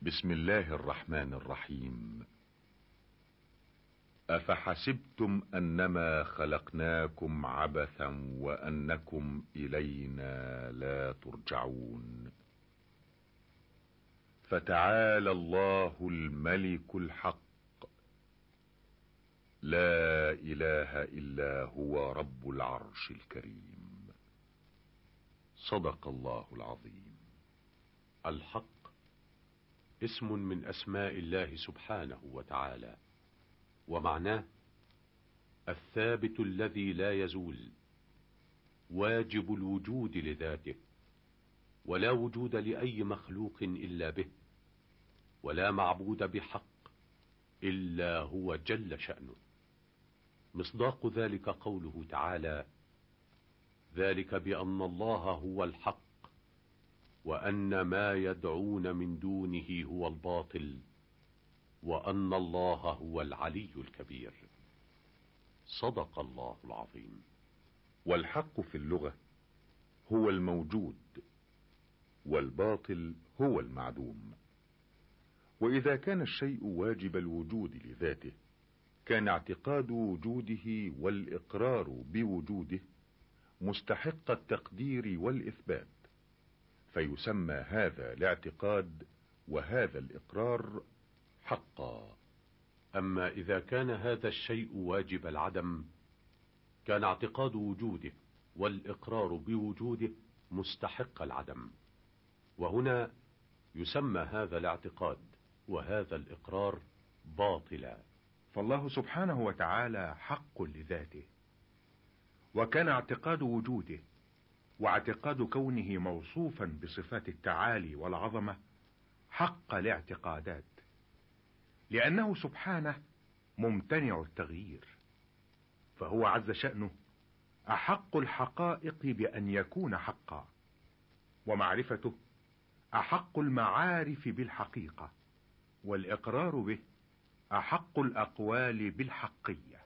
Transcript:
بسم الله الرحمن الرحيم. أفحسبتم أنما خلقناكم عبثا وأنكم إلينا لا ترجعون. فتعالى الله الملك الحق، لا إله إلا هو رب العرش الكريم. صدق الله العظيم. الحق اسم من أسماء الله سبحانه وتعالى، ومعناه الثابت الذي لا يزول، واجب الوجود لذاته، ولا وجود لأي مخلوق إلا به، ولا معبود بحق إلا هو جل شأنه. مصداق ذلك قوله تعالى: ذلك بأن الله هو الحق وأن ما يدعون من دونه هو الباطل وأن الله هو العلي الكبير. صدق الله العظيم. والحق في اللغة هو الموجود، والباطل هو المعدوم. وإذا كان الشيء واجب الوجود لذاته، كان اعتقاد وجوده والإقرار بوجوده مستحق التقدير والإثبات، فيسمى هذا الاعتقاد وهذا الإقرار حقا. أما إذا كان هذا الشيء واجب العدم، كان اعتقاد وجوده والإقرار بوجوده مستحق العدم، وهنا يسمى هذا الاعتقاد وهذا الإقرار باطلا. فالله سبحانه وتعالى حق لذاته، وكان اعتقاد وجوده واعتقاد كونه موصوفا بصفات التعالي والعظمة حق الاعتقادات، لأنه سبحانه ممتنع التغيير، فهو عز شأنه أحق الحقائق بأن يكون حقا، ومعرفته أحق المعارف بالحقيقة، والإقرار به أحق الأقوال بالحقية.